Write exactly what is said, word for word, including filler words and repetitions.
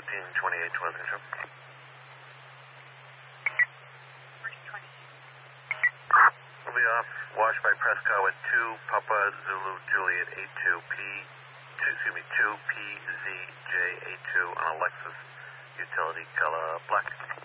fourteen twenty-eight twelve control. We'll be off, wash by Presco at two, Papa Zulu Juliet eight two P, two, excuse me, two P Z J eight two on a Lexus utility color black.